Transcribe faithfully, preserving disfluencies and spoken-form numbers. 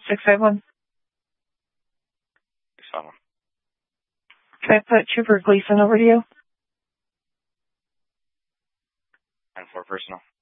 six five one. six five one. Can I put Trooper Gleason over to you? And for personal.